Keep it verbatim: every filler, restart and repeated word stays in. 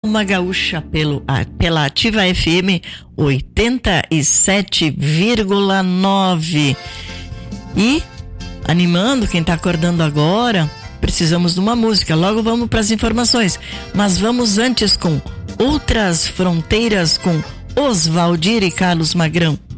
Uma gaúcha pelo, pela Ativa F M oitenta e sete vírgula nove. E animando quem está acordando agora, precisamos de uma música. Logo vamos para as informações, mas vamos antes com Outras Fronteiras com Oswaldir e Carlos Magrão.